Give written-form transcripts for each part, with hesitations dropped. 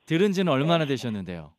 들은 지는 네. 얼마나 되셨는데요?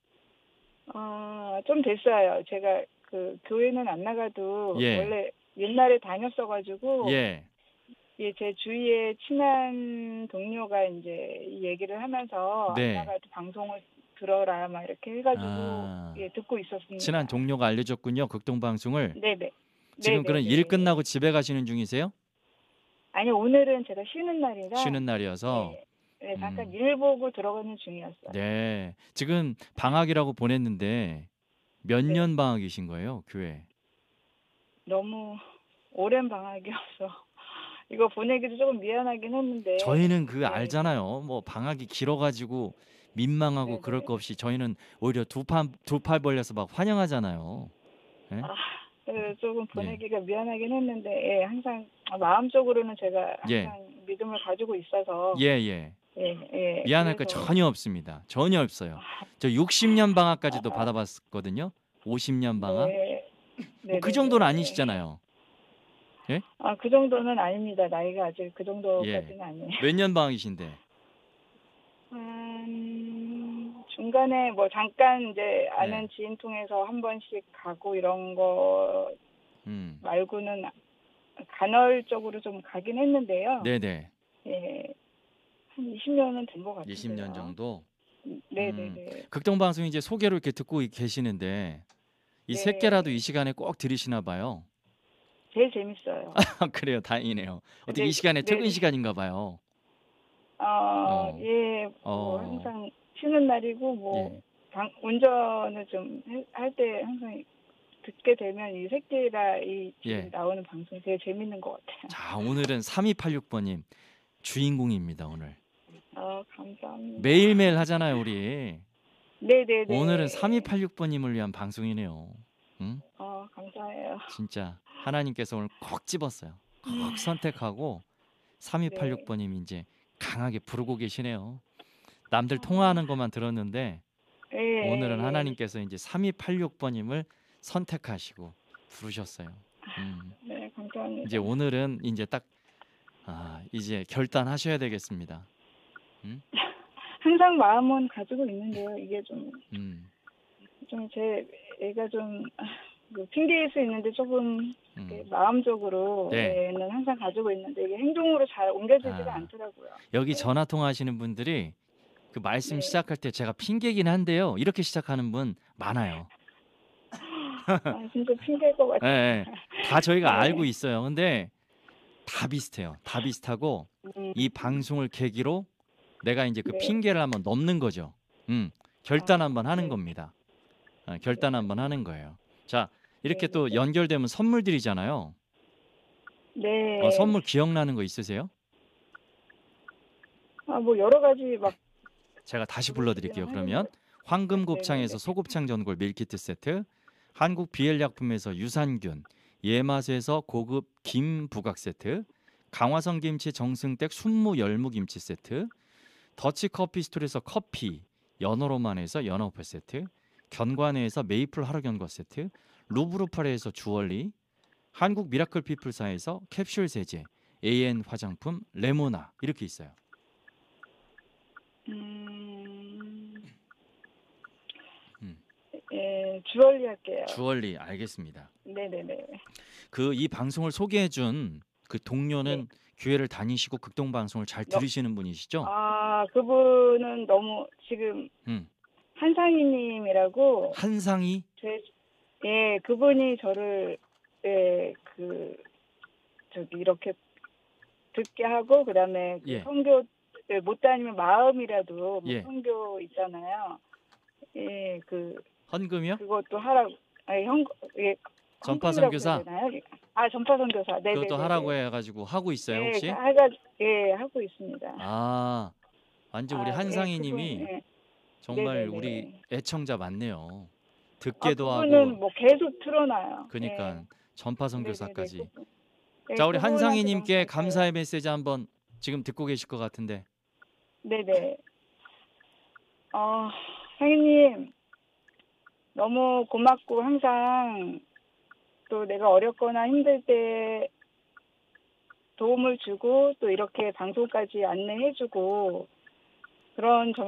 좀 됐어요. 제가 그 교회는 안 나가도 예. 원래 옛날에 다녔어 가지고 예. 예 제 주위에 친한 동료가 인제 이 얘기를 하면서 "안 네. 나가도 방송을 들어라." 막 이렇게 해 가지고 아. 예 듣고 친한 있었습니다. 동료가 알려줬군요, 극동방송을. 네네. 지금 그럼 일 네네네. 끝나고 집에 가시는 중이세요? 아니요. 오늘은 제가 쉬는 날이라 쉬는 날이어서. 예. 예 잠깐 음. 일 보고 들어가는 중이었어요. 네. 지금 방학이라고 보냈는데 몇 네. 년 방학이신 거예요, 교회? 너무 오랜 방학이어서 이거 보내기도 조금 미안하긴 했는데 저희는 그 예. 알잖아요. 뭐 방학이 길어 가지고 민망하고 그럴 네네. 거 없이 저희는 오히려 두 팔 벌려서 막 환영하잖아요. 예? 아 조금 예. 보내기가 미안하긴 했는데 예 항상 마음적으로는 제가 예. 항상 믿음을 가지고 있어서 예예. 미안할 거 그래서 전혀 없습니다. 전혀 없어요. 저 60년 방학까지도 받아 봤거든요. 50년 방학. 네. 뭐 그 정도는 네네네. 아니시잖아요. 예? 그 정도는 아닙니다. 나이가 아직 그 예. 정도까지는 아니에요. 몇 년 방학이신데? 중간에 뭐 잠깐 인제 아는 네. 지인 통해서 한 번씩 가고 이런 거 음. 말고는 간헐적으로 좀 가긴 했는데요. 네네. 예. 한 20 년은 된 것 20년 같은데요. 정도? 네네네. 극동방송 이제 소개로 이렇게 듣고 계시는데 이 새끼라도 이 네. 시간에 꼭 들으시나 봐요. 제일 재밌어요. 그래요. 다행이네요. 어떻게 이 네 시간에 퇴근 네네. 시간인가 봐요. 어. 예. 뭐 어. 항상 쉬는 날이고 뭐 예. 방 운전을 좀 할 때 항상 듣게 되면 이 새끼라 이 지금 예. 나오는 방송이 되게 재밌는 것 같아요. 자, 오늘은 3286 번님 주인공입니다, 오늘. 감사합니다. 매일매일 하잖아요, 우리. 오늘은 네네네. 3286 번님을 위한 방송이네요. 응? 감사해요. 진짜 하나님께서 오늘 콕 집었어요. 콕 선택하고 3286 네. 번님이 제 강하게 부르고 계시네요. 남들 통화하는 아 것만 들었는데 오늘은 예예예. 하나님께서 이제 3286 번님을 선택하시고 부르셨어요. 음. 네 이제 감사합니다. 오늘은 인제 딱 이제 결단하셔야 되겠습니다. 음? 항상 마음은 가지고 있는데요. 이게 음. 제 애가 그 핑계일 수 있는데 조금 이렇게 음. 네. 마음적으로는 항상 가지고 있는데 이게 행동으로 잘 옮겨지지가 아. 않더라고요. 여기 네. 전화 통화하시는 분들이 그 말씀 네. 시작할 때 "제가 핑계긴 한데요." 이렇게 시작하는 분 많아요. 진짜 핑계일 것 같아요. 예예. 다 저희가 알고 네. 있어요. 근데 다 비슷해요. 다 비슷하고 음. 이 방송을 계기로 내가 인제 그 네. 핑계를 한번 넘는 거죠. 결단 한번 하는 네. 겁니다. 결단 한번 하는 거예요. 자, 이렇게 또 네네네. 연결되면 선물 드리잖아요. 네. 선물 기억나는 거 있으세요? 뭐 여러 가지 막 제가 다시 불러 부르시기는 드릴게요, 그러면. 하는데 황금 네네네. 곱창에서 소곱창 전골 밀키트 세트, 한국 비엘약품에서 유산균, 예마스에서 고급 김 부각 세트, 강화성 김치 정승댁 순무 열무 김치 세트, 더치 커피 스토리에서 커피, 연어로만에서 연어포 세트, 견과내에서 메이플 하루견과 세트, 루브르파레에서 주얼리, 한국 미라클 피플사에서 캡슐 세제, AN 화장품 레모나 이렇게 있어요. 음. 음. 예. 주얼리 할게요. 주얼리 알겠습니다. 네네네. 이 방송을 소개해 준 그 네. 동료는 교회를 다니시고 극동 방송을 잘 너 들으시는 분이시죠? 그분은 너무 지금 음. 한상희 님이라고 한상희. 제 그분이 저를 이렇게 듣게 하고 그다음에 그 예. 선교 못 다니면 마음이라도 뭐 예. 선교 있잖아요. 예. 헌금이요? 그것도 하라고 아니 예 전파 헌금이라고 해야 선교사 되나요? 전파 선교사. 그것도 하라고 네네네네. 해 가지고 하고 있어요, 예. 혹시? 하고 있습니다. 아. 완전 우리 예. 한상희 그분 님이 예. 정말 우리 네네네. 애청자 많네요. 듣게도 하고 그분은 뭐 계속 틀어 놔요. 예. 그니깐 전파 네네네. 선교사까지. 자, 우리 한상희 그분한테 너무 님께 감사해요. 감사의 메시지 한번 지금 듣고 계실 것 같은데. 네네. 상희님 너무 고맙고 항상 또 내가 어렵거나 힘들 때 도움을 주고 또 이렇게 방송까지 안내해 주고 그런